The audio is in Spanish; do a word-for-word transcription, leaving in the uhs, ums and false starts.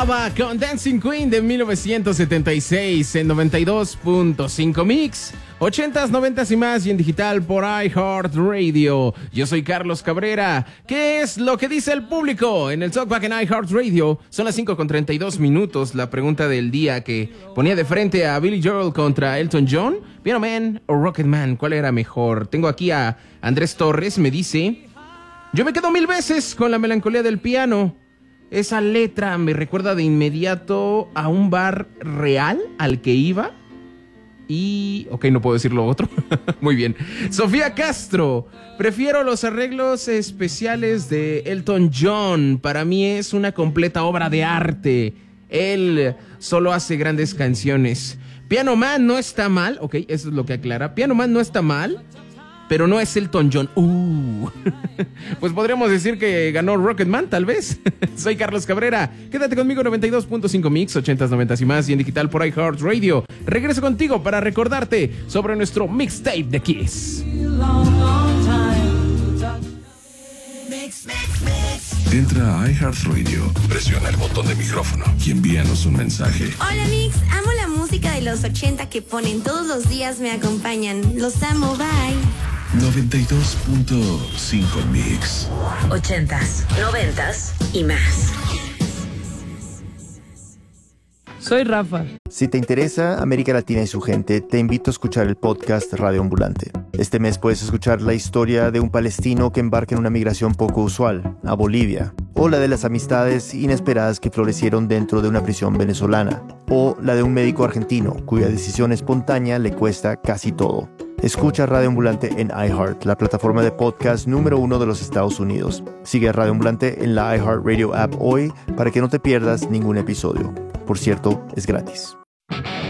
ABBA con Dancing Queen de mil novecientos setenta y seis en noventa y dos punto cinco Mix, ochentas, noventas y más, y en digital por iHeartRadio. Yo soy Carlos Cabrera. ¿Qué es lo que dice el público en el Talkback en iHeartRadio? Son las cinco con treinta y dos minutos. La pregunta del día que ponía de frente a Billy Joel contra Elton John: Piano Man o Rocket Man, ¿cuál era mejor? Tengo aquí a Andrés Torres, me dice: yo me quedo mil veces con La melancolía del piano. Esa letra me recuerda de inmediato a un bar real al que iba. Y... ok, no puedo decir lo otro. Muy bien. Sofía Castro: prefiero los arreglos especiales de Elton John. Para mí es una completa obra de arte. Él solo hace grandes canciones. Piano Man no está mal. Ok, eso es lo que aclara. Piano Man no está mal, pero no es Elton John. Uh. Pues podríamos decir que ganó Rocketman, tal vez. Soy Carlos Cabrera. Quédate conmigo, noventa y dos punto cinco Mix, ochentas, noventas y más, y en digital por iHeartRadio. Regreso contigo para recordarte sobre nuestro mixtape de Kiss. Entra a iHeartRadio, presiona el botón de micrófono y envíanos un mensaje. Hola Mix, amo la música de los ochenta que ponen todos los días, me acompañan. Los amo, bye. noventa y dos punto cinco Mix. Ochentas, noventas y más. Soy Rafa. Si te interesa América Latina y su gente, te invito a escuchar el podcast Radio Ambulante. Este mes puedes escuchar la historia de un palestino que embarca en una migración poco usual, a Bolivia, o la de las amistades inesperadas que florecieron dentro de una prisión venezolana, o la de un médico argentino cuya decisión espontánea le cuesta casi todo. Escucha Radio Ambulante en iHeart, la plataforma de podcast número uno de los Estados Unidos. Sigue a Radio Ambulante en la iHeartRadio app hoy para que no te pierdas ningún episodio. Por cierto, es gratis.